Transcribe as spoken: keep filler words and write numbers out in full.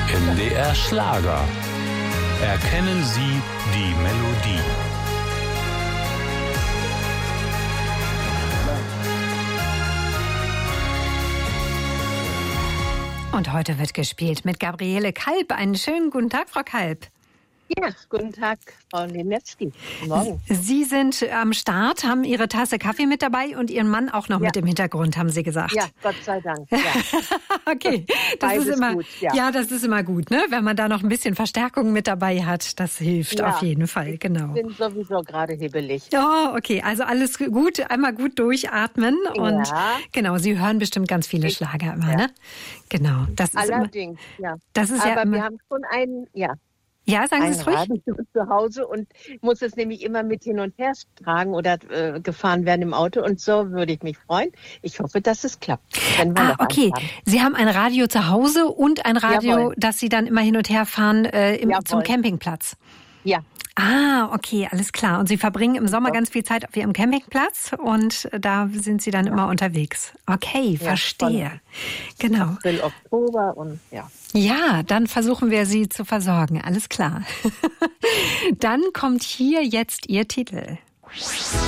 N D R Schlager. Erkennen Sie die Melodie. Und heute wird gespielt mit Gabriele Kalb. Einen schönen guten Tag, Frau Kalb. Ja, guten Tag, Frau Linetzky. Guten Morgen. Sie sind am Start, haben Ihre Tasse Kaffee mit dabei und Ihren Mann auch noch ja. mit im Hintergrund, haben Sie gesagt. Ja, Gott sei Dank. Ja. Okay, das Beides ist immer gut, ja. ja, das ist immer gut, ne? Wenn man da noch ein bisschen Verstärkung mit dabei hat, das hilft Ja. auf jeden Fall, genau. Ich bin sowieso gerade hibbelig. Oh, okay, also alles gut, einmal gut durchatmen und Ja. genau, Sie hören bestimmt ganz viele Ich, Schlager immer, ja. ne? Genau, das ist Allerdings, immer, ja. das ist Aber ja immer, wir haben schon einen, ja, ja, sagen Sie ein es ruhig. Radio zu Hause und muss es nämlich immer mit hin und her tragen oder äh, gefahren werden im Auto. Und so würde ich mich freuen. Ich hoffe, dass es klappt. Wenn wir Ah, noch okay. eins haben. Sie haben ein Radio zu Hause und ein Radio, Jawohl. das Sie dann immer hin und her fahren äh, im, Jawohl. zum Campingplatz. Ja, Ah, okay, alles klar. Und Sie verbringen im Sommer Ja. ganz viel Zeit auf Ihrem Campingplatz und da sind Sie dann immer unterwegs. Okay, Ja, verstehe. Genau. April, Oktober und ja. Ja, dann versuchen wir Sie zu versorgen. Alles klar. Dann kommt hier jetzt Ihr Titel.